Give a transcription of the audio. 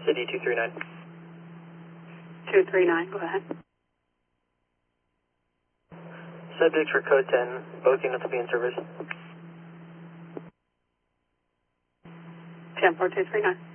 City 239. 239, go ahead. Subject for code 10, both units will be in service. 10-4239.